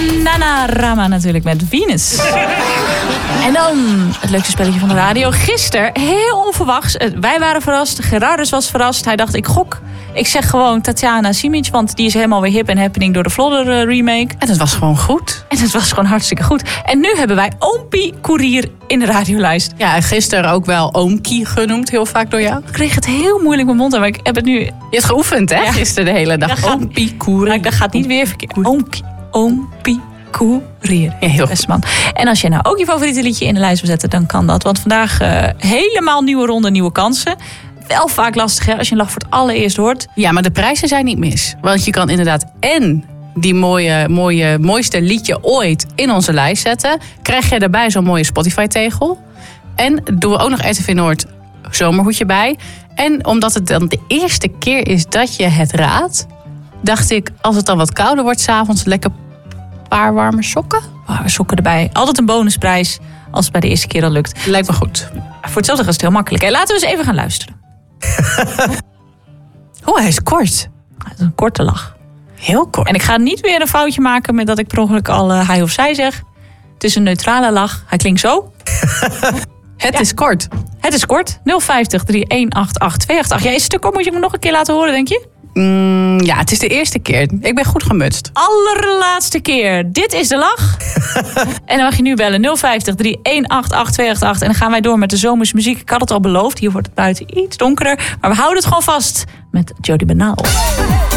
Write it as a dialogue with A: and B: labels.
A: Bananarama natuurlijk met Venus. En dan het leukste spelletje van de radio. Gisteren, heel onverwachts. Wij waren verrast, Gerardus was verrast. Hij dacht, ik gok. Ik zeg gewoon Tatjana Simic, want die is helemaal weer hip en happening door de Vlodder remake.
B: En dat was gewoon goed.
A: En het was gewoon hartstikke goed. En nu hebben wij Oompie Courier in de radiolijst.
B: Ja, gisteren ook wel Oomkie genoemd, heel vaak door jou.
A: Ik kreeg het heel moeilijk in mijn mond, maar ik heb het nu...
B: Je hebt geoefend, hè? Ja. Gisteren de hele dag. Oompie Courier.
A: Dat gaat niet weer verkeerd. Oompie Courier.
B: Ja, heel
A: best man. En als je nou ook je favoriete liedje in de lijst wil zetten, dan kan dat. Want vandaag helemaal nieuwe ronde, nieuwe kansen. Wel vaak lastig, hè, als je een lach voor het allereerst hoort.
B: Ja, maar de prijzen zijn niet mis. Want je kan inderdaad en die mooiste liedje ooit in onze lijst zetten. Krijg je daarbij zo'n mooie Spotify-tegel. En doen we ook nog RTV Noord zomerhoedje bij. En omdat het dan de eerste keer is dat je het raadt, dacht ik, als het dan wat kouder wordt 's avonds, lekker een paar warme sokken.
A: Warme sokken erbij. Altijd een bonusprijs als het bij de eerste keer al lukt.
B: Lijkt me goed.
A: Voor hetzelfde is het heel makkelijk. Hè? Laten we eens even gaan luisteren.
B: Hij is kort.
A: Dat is een korte lach.
B: Heel kort.
A: En ik ga niet weer een foutje maken met dat ik per ongeluk al hij of zij zeg. Het is een neutrale lach. Hij klinkt zo.
B: Het is kort.
A: Het is kort. 050 3188 288. Jij is stuk op. Moet je me nog een keer laten horen, denk je?
B: Ja, het is de eerste keer. Ik ben goed gemutst.
A: Allerlaatste keer. Dit is de lach. En dan mag je nu bellen 050 3188 288. En dan gaan wij door met de zomersmuziek. Ik had het al beloofd. Hier wordt het buiten iets donkerder. Maar we houden het gewoon vast met Jody Bernal.